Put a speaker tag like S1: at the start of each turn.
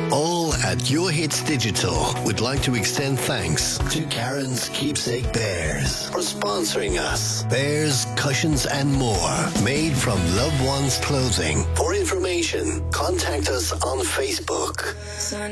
S1: All at Your Hits Digital would like to extend thanks to Karen's Keepsake Bears for sponsoring us. Bears, cushions and more made from loved ones' clothing. For information, contact us on Facebook.